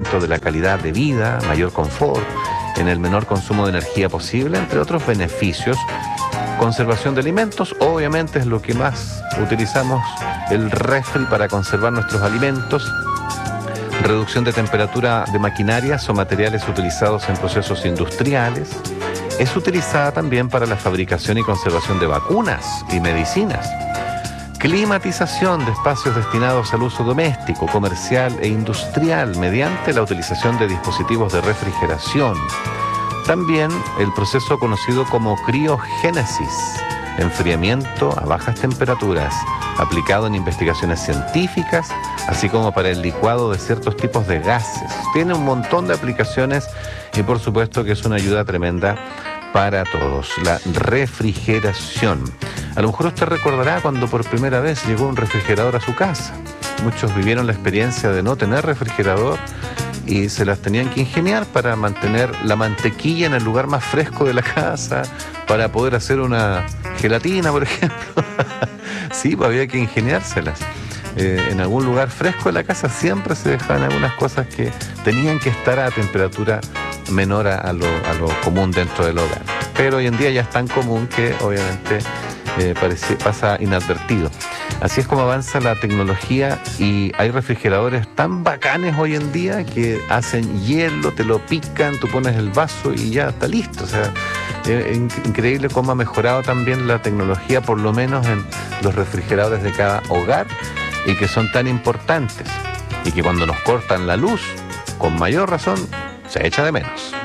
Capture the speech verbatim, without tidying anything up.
aumento de la calidad de vida, mayor confort, en el menor consumo de energía posible, entre otros beneficios. Conservación de alimentos, obviamente es lo que más utilizamos, el refri para conservar nuestros alimentos. Reducción de temperatura de maquinarias o materiales utilizados en procesos industriales. Es utilizada también para la fabricación y conservación de vacunas y medicinas. Climatización de espacios destinados al uso doméstico, comercial e industrial mediante la utilización de dispositivos de refrigeración. También el proceso conocido como criogénesis, enfriamiento a bajas temperaturas, aplicado en investigaciones científicas, así como para el licuado de ciertos tipos de gases. Tiene un montón de aplicaciones y por supuesto que es una ayuda tremenda para todos. La refrigeración. A lo mejor usted recordará cuando por primera vez llegó un refrigerador a su casa. Muchos vivieron la experiencia de no tener refrigerador y se las tenían que ingeniar para mantener la mantequilla en el lugar más fresco de la casa, para poder hacer una gelatina, por ejemplo. Sí, pues había que ingeniárselas. Eh, en algún lugar fresco de la casa siempre se dejaban algunas cosas que tenían que estar a temperatura menor a, a, lo, a lo común dentro del hogar. Pero hoy en día ya es tan común que obviamente eh, parece, pasa inadvertido. Así es como avanza la tecnología y hay refrigeradores tan bacanes hoy en día que hacen hielo, te lo pican, tú pones el vaso y ya está listo. O sea, es increíble cómo ha mejorado también la tecnología, por lo menos en los refrigeradores de cada hogar, y que son tan importantes y que cuando nos cortan la luz, con mayor razón, se echa de menos.